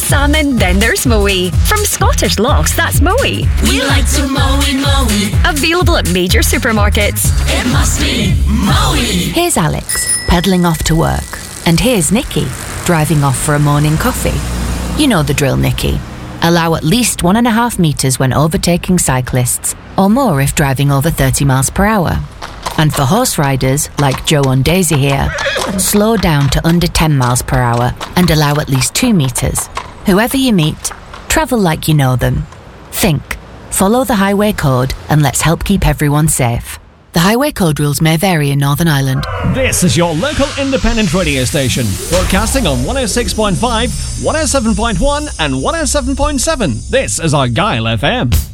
salmon, then there's Mowi. From Scottish Lochs, that's Mowi. We like to Mowi. Available at major supermarkets. It must be Mowi. Here's Alex, pedalling off to work. And here's Nikki, driving off for a morning coffee. You know the drill, Nikki. Allow at least 1.5 metres when overtaking cyclists, or more if driving over 30 miles per hour. And for horse riders, like Joe and Daisy here, slow down to under 10 miles per hour and allow at least 2 metres. Whoever you meet, travel like you know them. Think, follow the highway code, and let's help keep everyone safe. The highway code rules may vary in Northern Ireland. This is your local independent radio station, broadcasting on 106.5, 107.1 and 107.7. This is Argyll FM.